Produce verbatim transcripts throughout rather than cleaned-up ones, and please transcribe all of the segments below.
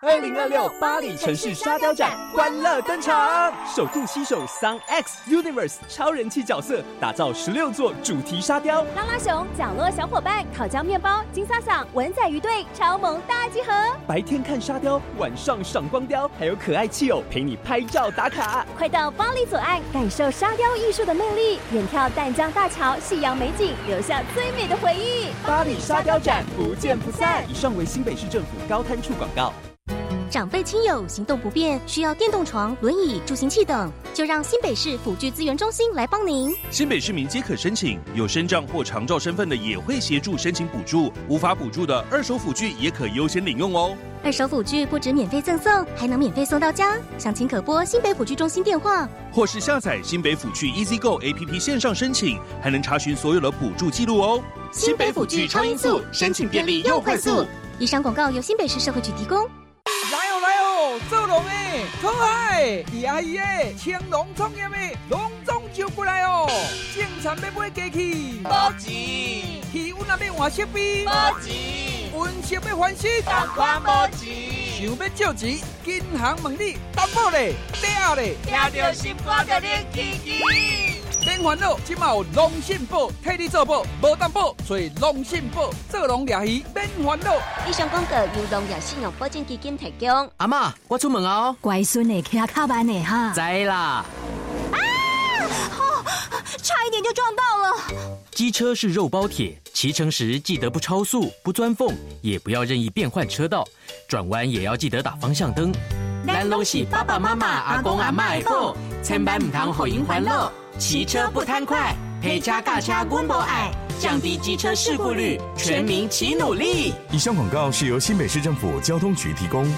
二零二六巴黎城市沙雕展欢乐登场，首度携手 Sun X Universe 超人气角色，打造十六座主题沙雕。 拉拉熊、角落小伙伴、烤焦面包、金萨萨、文仔鱼队超萌大集合。 白天看沙雕，晚上赏光雕，还有可爱气偶陪你拍照打卡。 快到巴黎左岸，感受沙雕艺术的魅力，远眺淡江大桥、夕阳美景，留下最美的回忆。 巴黎沙雕展不见不散。以上为新北市政府高滩处广告。 长辈亲友行动不便，需要电动床、轮椅、助行器等，就让新北市辅具资源中心来帮您。 新北市民皆可申请，有身障或长照身份的也会协助申请补助，无法补助的二手辅具也可优先领用哦。 二手辅具不止免费赠送，还能免费送到家。详情可拨新北辅具中心电话， 或是下载新北辅具 EasyGo A P P 线上申请，还能查询所有的补助记录哦。 新北辅具超音速，申请便利又快速。以上广告由新北市社会局提供。 来哦来哦，做龙的、创海、牙医的、青龙创业的，隆重就过来哦！种田要买机器， 无钱； 气温也要换设备， 无钱； 温室要翻新， 同款无钱。 想要借钱，银行问你担保嘞、嗲嘞， 听到心肝就练起起。 免烦恼，即马有龙信保替你做保，无担保，所以龙信保做龙掠鱼免烦恼。 以上广告由龙掠信用保证基金提供。 阿嬷，我出门啊！ 乖孙的骑卡慢的哈。 知啦。 啊！哦，差一点就撞到了。 机车是肉包铁，骑乘时记得不超速、不钻缝，也不要任意变换车道，转弯也要记得打方向灯。咱拢是爸爸妈妈、阿公阿嬷的宝，千万唔通互因烦恼。骑车不贪快，陪车驾车阮无爱，降低机车事故率，全民齐努力。 以上广告是由新北市政府交通局提供。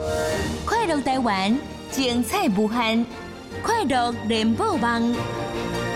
快乐台湾，精彩无限，快乐联播网。